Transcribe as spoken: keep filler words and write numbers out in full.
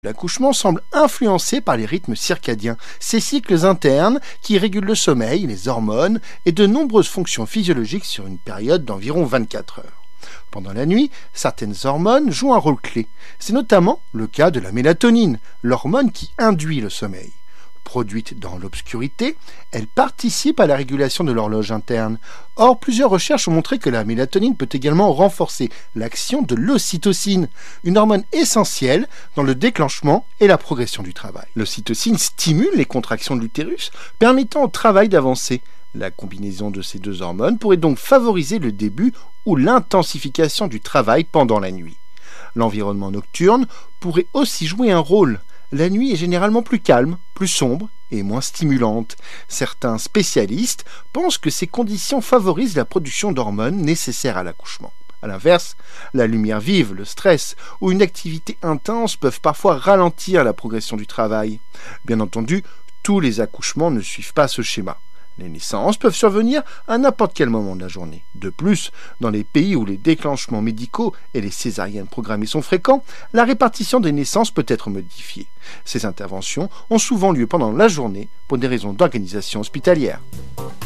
L'accouchement semble influencé par les rythmes circadiens, ces cycles internes qui régulent le sommeil, les hormones et de nombreuses fonctions physiologiques sur une période d'environ vingt-quatre heures. Pendant la nuit, certaines hormones jouent un rôle clé. C'est notamment le cas de la mélatonine, l'hormone qui induit le sommeil. Produite dans l'obscurité, elle participe à la régulation de l'horloge interne. Or, plusieurs recherches ont montré que la mélatonine peut également renforcer l'action de l'ocytocine, une hormone essentielle dans le déclenchement et la progression du travail. L'ocytocine stimule les contractions de l'utérus, permettant au travail d'avancer. La combinaison de ces deux hormones pourrait donc favoriser le début ou l'intensification du travail pendant la nuit. L'environnement nocturne pourrait aussi jouer un rôle. La nuit est généralement plus calme, plus sombre et moins stimulante. Certains spécialistes pensent que ces conditions favorisent la production d'hormones nécessaires à l'accouchement. A l'inverse, la lumière vive, le stress ou une activité intense peuvent parfois ralentir la progression du travail. Bien entendu, tous les accouchements ne suivent pas ce schéma. Les naissances peuvent survenir à n'importe quel moment de la journée. De plus, dans les pays où les déclenchements médicaux et les césariennes programmées sont fréquents, la répartition des naissances peut être modifiée. Ces interventions ont souvent lieu pendant la journée pour des raisons d'organisation hospitalière.